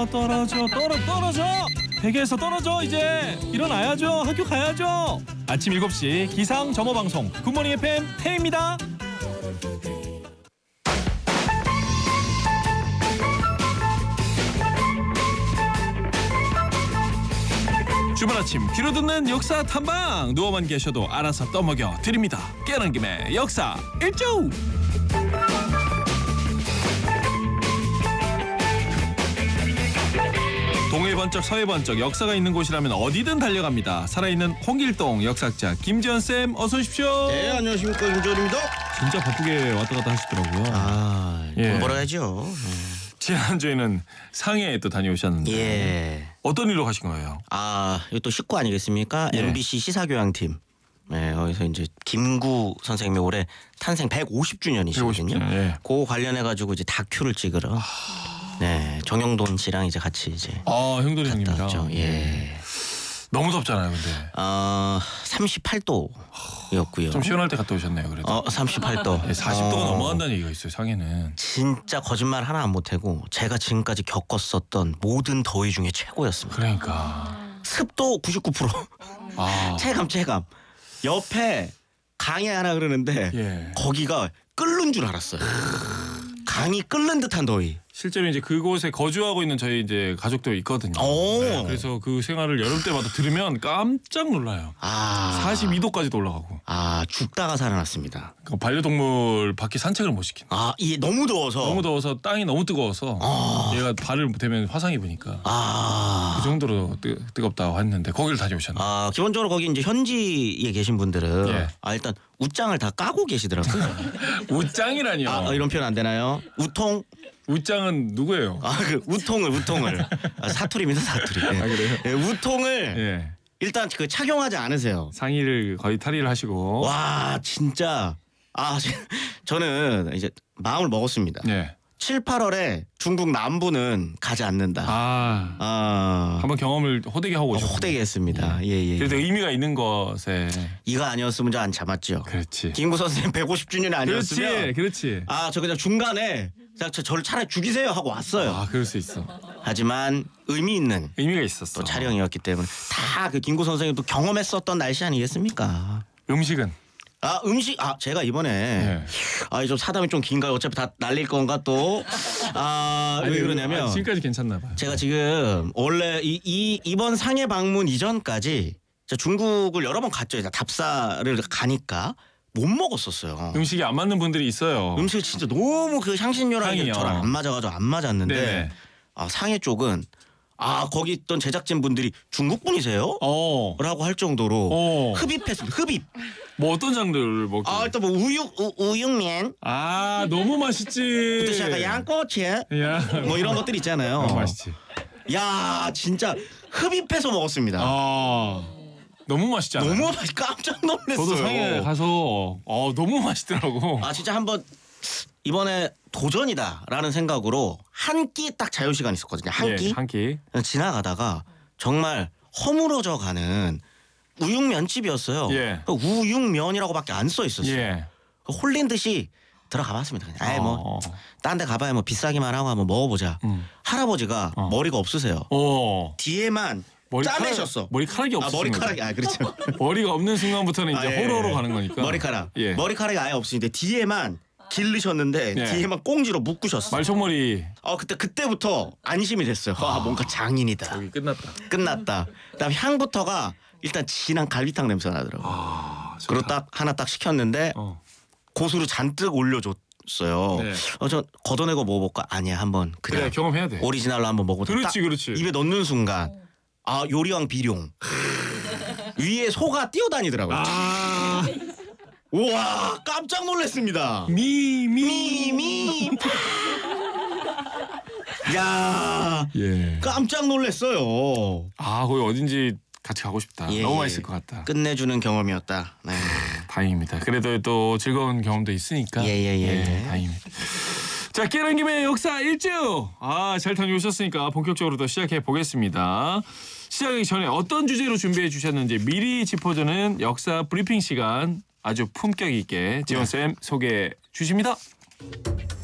떨어져. 베개에서 떨어져. 이제 일어나야죠. 학교 가야죠. 아침 7시 기상 점호 방송 굿모닝 FM 태입니다. 주말 아침 귀로 듣는 역사 탐방. 누워만 계셔도 알아서 떠먹여 드립니다. 깨는 김에 역사 일주. 동해 번쩍 서해 번쩍 역사가 있는 곳이라면 어디든 달려갑니다. 살아있는 홍길동 역사학자 김지현 쌤 어서 오십시오. 네, 안녕하십니까, 김지현입니다. 진짜 바쁘게 왔다 갔다 하시더라고요. 돈 벌어야죠. 지난주에는 상해에 또 다녀오셨는데 예. 어떤 일로 가신 거예요? 이거 또 식구 아니겠습니까? 예. MBC 시사교양팀. 네, 거기서 이제 김구 선생님이 올해 탄생 150주년이시거든요. 150주년, 예. 그거 관련해 가지고 이제 다큐를 찍으러. 네, 정영돈 씨랑 이제 같이 이제. 형돈이 형님이랑. 갔죠. 예. 너무 덥잖아요, 근데. 38도였고요. 좀 시원할 때 갔다 오셨네요, 그래도. 38도. 40도가 넘어간다는 얘기가 있어요, 상해는. 진짜 거짓말 하나 안 못하고 제가 지금까지 겪었었던 모든 더위 중에 최고였습니다. 그러니까. 습도 99%. 체감. 옆에 강이 하나 흐르는데 예. 거기가 끓는 줄 알았어요. 강이 끓는 듯한 더위. 실제로 이제 그곳에 거주하고 있는 저희 이제 가족도 있거든요. 오. 네, 그래서 그 생활을 여름 때마다 들으면 깜짝 놀라요. 42도까지도 올라가고. 죽다가 살아났습니다. 그 반려동물 밖에 산책을 못 시키는. 이게 너무 더워서. 너무 더워서 땅이 너무 뜨거워서 얘가 발을 대면 화상 입으니까 그 정도로 뜨겁다고 했는데 거기를 다녀오셨나요? 기본적으로 거기 이제 현지에 계신 분들은 예. 일단 웃장을 다 까고 계시더라고요. 웃장이라니요. 이런 표현 안 되나요? 우통? 웃장은 누구예요? 그 우통을 사투리입니다, 사투리. 그래요? 예, 우통을 예. 일단 그 착용하지 않으세요. 상의를 거의 탈의를 하시고. 와, 진짜. 저는 이제 마음을 먹었습니다. 예. 7, 8월에 중국 남부는 가지 않는다. 한번 경험을 호되게 하고 오셨어요. 호되게 했습니다. 예. 그래도 의미가 있는 것에. 이거 아니었으면 저 안 참았죠. 그렇지. 김구 선생님 150주년이 아니었으면. 그렇지. 저 그냥 중간에 저를 차라리 죽이세요 하고 왔어요. 그럴 수 있어. 하지만 의미가 있었어. 또 촬영이었기 때문에 다 그 김구 선생님도 경험했었던 날씨 아니겠습니까? 음식은? 음식 제가 이번에 좀 사담이 좀 긴가요? 어차피 다 날릴 건가 또. 왜 그러냐면 지금까지 괜찮나 봐요. 제가 지금 원래 이번 상해 방문 이전까지 제가 중국을 여러 번 갔죠. 답사를 가니까 못 먹었었어요. 음식이 안 맞는 분들이 있어요. 음식이 진짜 너무 그 향신료랑 저랑 안 맞아가지고 안 맞았는데 네네. 상해 쪽은 거기 있던 제작진 분들이 중국 분이세요? 라고 할 정도로 흡입했습니다. 흡입. 뭐 어떤 장르를 먹죠? 일단 뭐 우육면. 너무 맛있지. 부터 시작한 양꼬치. 뭐 이런 것들 있잖아요. 너무 맛있지. 야, 진짜 흡입해서 먹었습니다. 너무 맛있잖아요. 너무 깜짝 놀랐어요. 저도 상해 가서 너무 맛있더라고. 진짜 한번 이번에 도전이다라는 생각으로 한 끼 딱 자유시간 있었거든요. 한 끼. 지나가다가 정말 허물어져 가는 우육면집이었어요. 우육면이라고밖에 안 써 있었어요. 홀린 듯이 들어가봤습니다. 뭐 딴 데 가봐야 뭐 비싸기만 하고 한번 먹어보자. 할아버지가 머리가 없으세요. 뒤에만 짜내셨어. 머리카락이 없으신 머리카락이 그렇죠. 머리가 없는 순간부터는 이제 호러로 가는 거니까. 머리카락이 아예 없으신데 뒤에만 기르셨는데 뒤에만 꽁지로 묶으셨어. 말총머리. 그때부터 안심이 됐어요. 뭔가 장인이다. 여기 끝났다. 그다음 향부터가 일단 진한 갈비탕 냄새가 나더라고요. 그리고 하나 딱 시켰는데 고수를 잔뜩 올려줬어요. 저 걷어내고 먹어볼까? 아니야, 한번 그냥 경험해야 돼. 오리지널로 한번 먹어보자. 그렇지. 입에 넣는 순간 요리왕 비룡 위에 소가 뛰어다니더라고요. 우와, 깜짝 놀랐습니다. 미. 야, 깜짝 놀랐어요. 거기 어딘지 같이 가고 싶다. 너무 맛있을 것 같다. 끝내주는 경험이었다. 네. 다행입니다. 그래도 또 즐거운 경험도 있으니까. 다행입니다. 자, 깨는 김에 역사 일주. 잘 다녀오셨으니까 본격적으로 또 시작해 보겠습니다. 시작하기 전에 어떤 주제로 준비해 주셨는지 미리 짚어주는 역사 브리핑 시간 아주 품격 있게 지원쌤 소개해 주십니다.